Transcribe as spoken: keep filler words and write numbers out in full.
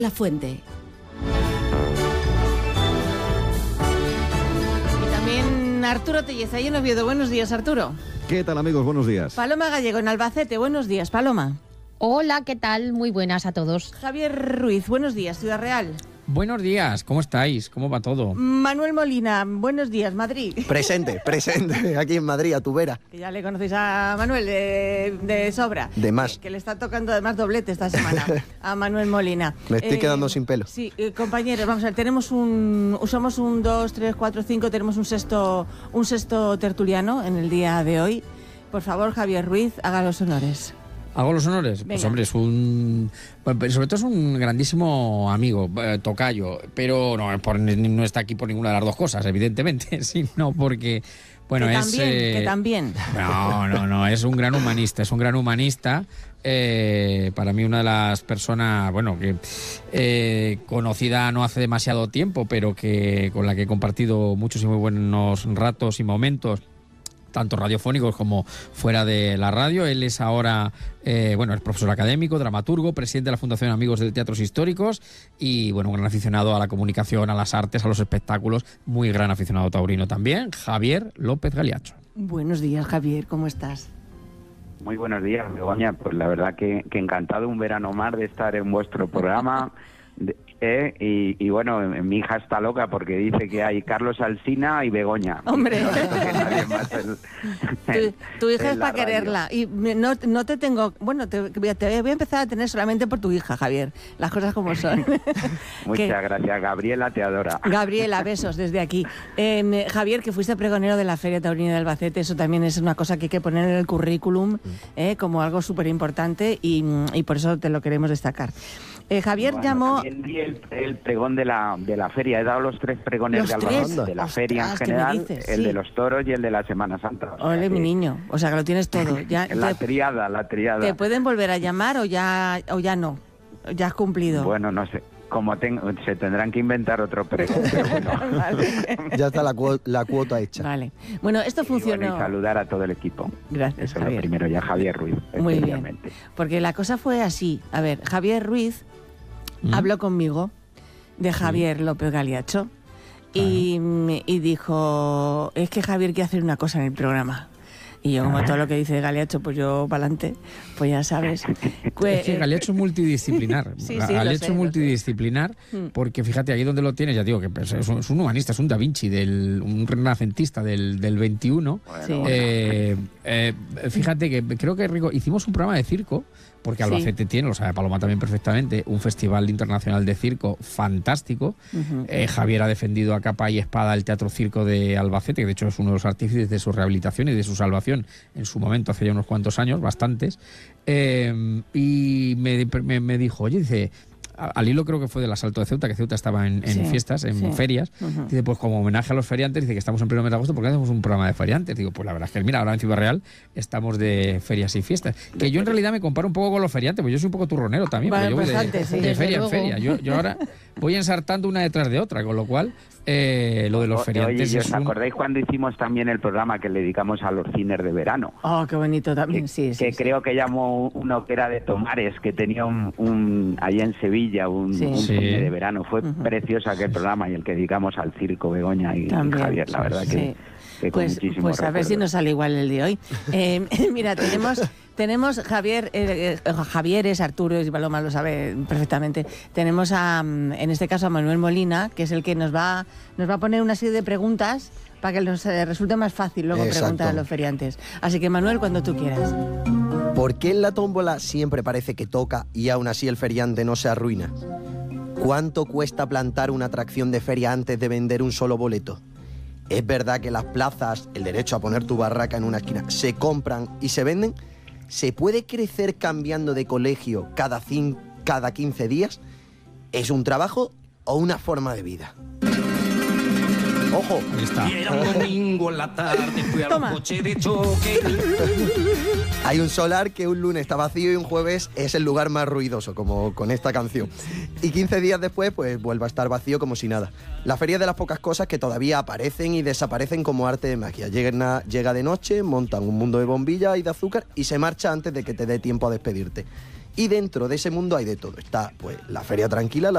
La Fuente. Y también Arturo Telleza, ahí en Oviedo. Buenos días, Arturo. ¿Qué tal, amigos? Buenos días. Paloma Gallego, en Albacete. Buenos días, Paloma. Hola, ¿qué tal? Muy buenas a todos. Javier Ruiz, buenos días, Ciudad Real. Buenos días, ¿cómo estáis? ¿Cómo va todo? Manuel Molina, buenos días, Madrid. Presente, presente, aquí en Madrid, a tu vera. Que ya le conocéis a Manuel de, de sobra. De más. Que, que le está tocando además doblete esta semana a Manuel Molina. Me estoy Eh, quedando sin pelo. Sí, eh, compañeros, vamos a ver, tenemos un... Somos un dos, tres, cuatro, cinco, tenemos un sexto, un sexto tertuliano en el día de hoy. Por favor, Javier Ruiz, haga los honores. ¿Hago los honores? Venga. Pues hombre, es un... Sobre todo es un grandísimo amigo, eh, tocayo, pero no, por, no está aquí por ninguna de las dos cosas, evidentemente, sino porque... Bueno, que es, también, eh, que también. No, no, no, es un gran humanista, es un gran humanista. Eh, para mí una de las personas, bueno, que eh, conocida no hace demasiado tiempo, pero que con la que he compartido muchos y muy buenos ratos y momentos, tanto radiofónicos como fuera de la radio. Él es ahora, eh, bueno, es profesor académico, dramaturgo, presidente de la Fundación Amigos de Teatros Históricos y, bueno, un gran aficionado a la comunicación, a las artes, a los espectáculos, muy gran aficionado taurino también, Javier López Galiacho. Buenos días, Javier, ¿cómo estás? Muy buenos días, Begoña. Pues la verdad que, que encantado un verano más de estar en vuestro programa. De, eh, y, y bueno, mi hija está loca porque dice que hay Carlos Alsina y Begoña. Hombre, más el, tu, tu hija es para radio. quererla. Y no, no te tengo... Bueno, te, te voy a empezar a tener solamente por tu hija, Javier. Las cosas como son. Muchas que, gracias, Gabriela, te adora. Gabriela, besos desde aquí. Eh, Javier, que fuiste pregonero de la Feria Taurina de Albacete, eso también es una cosa que hay que poner en el currículum eh, como algo súper importante y, y por eso te lo queremos destacar. Eh, Javier bueno, llamó... También di el, el pregón de la, de la feria. He dado los tres pregones ¿Los de tres? Albacete, de la Ostras, feria en ¿qué me general, dices? el Sí. de los toros y el de la Semana Santa. O sea Ole, que- mi niño. O sea, que lo tienes todo. Ya, La te, triada, la triada. ¿Te pueden volver a llamar o ya, o ya no? ¿Ya has cumplido? Bueno, no sé. Como tengo, se tendrán que inventar otro pregón. Pero bueno. Vale. Ya está la, cuo- la cuota hecha. Vale. Bueno, esto Y bueno, funcionó... y saludar a todo el equipo. Gracias, Eso es lo Javier. primero, y a Javier Ruiz. Muy bien. especialmente. Porque la cosa fue así. A ver, Javier Ruiz ¿Mm? habló conmigo de Javier López Galiacho y, y dijo, es que Javier quiere hacer una cosa en el programa. Y yo, como todo lo que dice Galiacho, pues yo para adelante, pues ya sabes. Es que Galiacho es multidisciplinar. Sí, sí, lo sé, Galiacho lo es multidisciplinar Mm. porque fíjate, ahí donde lo tienes, ya digo, que pues, es, un, es un humanista, es un Da Vinci, del, un renacentista del, del veintiuno. Bueno, Sí. bueno. Eh, eh, fíjate que creo que Rico, hicimos un programa de circo, porque Sí. Albacete tiene, lo sabe Paloma también perfectamente, un festival internacional de circo fantástico. Ujú. Eh, Javier ha defendido a capa y espada el Teatro Circo de Albacete, que de hecho es uno de los artífices de su rehabilitación y de su salvación en su momento, hace ya unos cuantos años, bastantes. Eh, y me, me, me dijo, oye, dice... Al hilo creo que fue del asalto de Ceuta, que Ceuta estaba en, en Sí, fiestas, en sí. ferias. Ujú. Dice, pues como homenaje a los feriantes, dice que estamos en pleno mes de agosto, ¿por qué hacemos un programa de feriantes? Digo, pues la verdad es que, mira, ahora en Ciudad Real estamos de ferias y fiestas. Que yo en realidad me comparo un poco con los feriantes, porque yo soy un poco turronero también, Vale, porque yo voy bastante, de, sí, de desde feria luego. en feria. Yo, yo ahora voy ensartando una detrás de otra, con lo cual eh, lo de los O- feriantes Oye, ¿y es os un... acordáis cuando hicimos también el programa que le dedicamos a los cines de verano? Oh, qué bonito también, que, sí, sí. que sí. creo que llamó uno que era de Tomares, que tenía un, un allá en Sevilla un, Sí. un Sí. cine de verano. Fue Ujú. precioso aquel programa y el que dedicamos al circo, Begoña y, y También. Javier, la verdad Sí. que, que con Pues, muchísimo pues a ver si recuerdo. nos sale igual el de hoy. Eh, mira, tenemos, tenemos Javier, eh, eh, Javier es Arturo y Paloma lo sabe perfectamente. Tenemos a, mm, en este caso a Manuel Molina, que es el que nos va, nos va a poner una serie de preguntas para que nos eh, resulte más fácil luego Exacto. preguntar a los feriantes. Así que Manuel, cuando tú quieras. ¿Por qué en la tómbola siempre parece que toca y aún así el feriante no se arruina? ¿Cuánto cuesta plantar una atracción de feria antes de vender un solo boleto? ¿Es verdad que las plazas, el derecho a poner tu barraca en una esquina, se compran y se venden? ¿Se puede crecer cambiando de colegio cada, cin- cada quince días? ¿Es un trabajo o una forma de vida? ¡Ojo! Ahí está. Y era un domingo en la tarde, fui al Toma. coche de choque. Hay un solar que un lunes está vacío y un jueves es el lugar más ruidoso, como con esta canción. Y quince días después, pues vuelve a estar vacío como si nada. La feria es de las pocas cosas que todavía aparecen y desaparecen como arte de magia. Llega, llega de noche, montan un mundo de bombillas y de azúcar y se marcha antes de que te dé tiempo a despedirte. Y dentro de ese mundo hay de todo. Está, pues, la feria tranquila, la